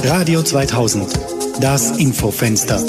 Radio 2000, das Infofenster.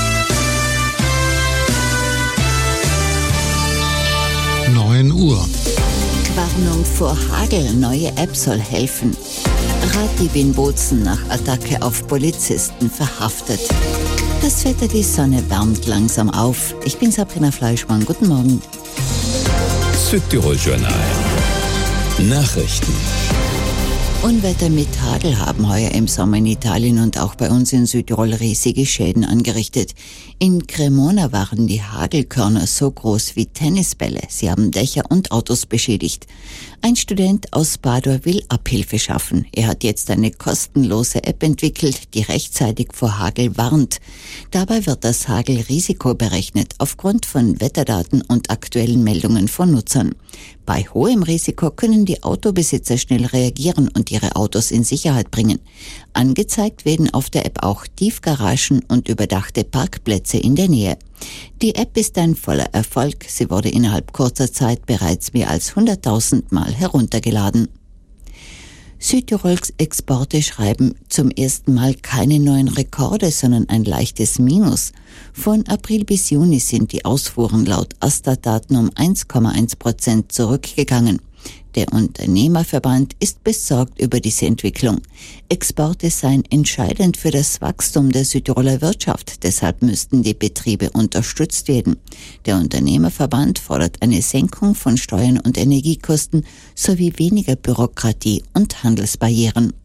Uhr. Warnung vor Hagel. Neue App soll helfen. Raddieb in Bozen nach Attacke auf Polizisten verhaftet. Das Wetter, die Sonne wärmt langsam auf. Ich bin Sabrina Fleischmann. Guten Morgen. Südtirol Journal. Nachrichten. Unwetter mit Hagel haben heuer im Sommer in Italien und auch bei uns in Südtirol riesige Schäden angerichtet. In Cremona waren die Hagelkörner so groß wie Tennisbälle. Sie haben Dächer und Autos beschädigt. Ein Student aus Padua will Abhilfe schaffen. Er hat jetzt eine kostenlose App entwickelt, die rechtzeitig vor Hagel warnt. Dabei wird das Hagelrisiko berechnet aufgrund von Wetterdaten und aktuellen Meldungen von Nutzern. Bei hohem Risiko können die Autobesitzer schnell reagieren und ihre Autos in Sicherheit bringen. Angezeigt werden auf der App auch Tiefgaragen und überdachte Parkplätze in der Nähe. Die App ist ein voller Erfolg. Sie wurde innerhalb kurzer Zeit bereits mehr als 100.000 Mal heruntergeladen. Südtirols Exporte schreiben zum ersten Mal keine neuen Rekorde, sondern ein leichtes Minus. Von April bis Juni sind die Ausfuhren laut Astat-Daten um 1,1% zurückgegangen. Der Unternehmerverband ist besorgt über diese Entwicklung. Exporte seien entscheidend für das Wachstum der Südtiroler Wirtschaft, deshalb müssten die Betriebe unterstützt werden. Der Unternehmerverband fordert eine Senkung von Steuern und Energiekosten sowie weniger Bürokratie und Handelsbarrieren.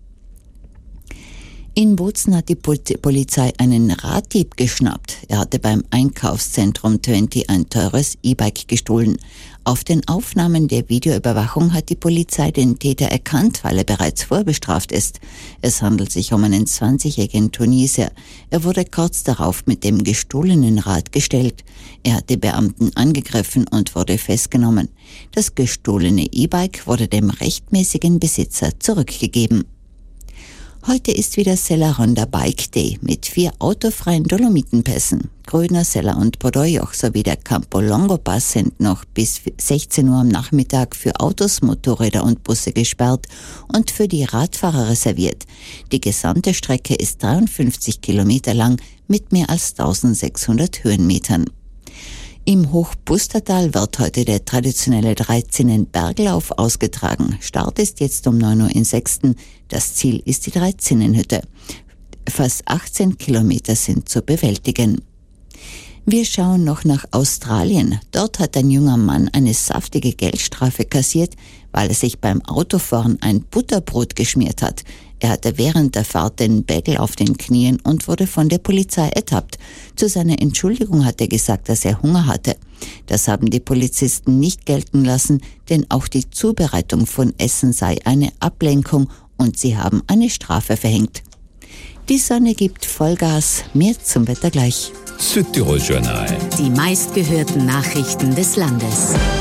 In Bozen hat die Polizei einen Raddieb geschnappt. Er hatte beim Einkaufszentrum 20 ein teures E-Bike gestohlen. Auf den Aufnahmen der Videoüberwachung hat die Polizei den Täter erkannt, weil er bereits vorbestraft ist. Es handelt sich um einen 20-jährigen Tunesier. Er wurde kurz darauf mit dem gestohlenen Rad gestellt. Er hat die Beamten angegriffen und wurde festgenommen. Das gestohlene E-Bike wurde dem rechtmäßigen Besitzer zurückgegeben. Heute ist wieder Sella-Ronda Bike Day mit 4 autofreien Dolomitenpässen. Grödner, Sella und Podojoch sowie der Campo Longo Pass sind noch bis 16 Uhr am Nachmittag für Autos, Motorräder und Busse gesperrt und für die Radfahrer reserviert. Die gesamte Strecke ist 53 Kilometer lang mit mehr als 1600 Höhenmetern. Im Hochbustertal wird heute der traditionelle 13-Berglauf ausgetragen. Start ist jetzt um 9 Uhr in Sexten. Das Ziel ist die 13-Hütte. Fast 18 Kilometer sind zu bewältigen. Wir schauen noch nach Australien. Dort hat ein junger Mann eine saftige Geldstrafe kassiert, weil er sich beim Autofahren ein Butterbrot geschmiert hat. Er hatte während der Fahrt den Bägel auf den Knien und wurde von der Polizei ertappt. Zu seiner Entschuldigung hat er gesagt, dass er Hunger hatte. Das haben die Polizisten nicht gelten lassen, denn auch die Zubereitung von Essen sei eine Ablenkung und sie haben eine Strafe verhängt. Die Sonne gibt Vollgas, mehr zum Wetter gleich. Südtirol Journal. Die meistgehörten Nachrichten des Landes.